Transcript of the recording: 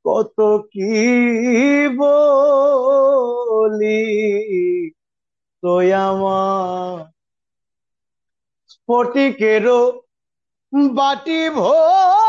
কত কি বলি তুই আমার স্ফটিকেরও বাটি ভো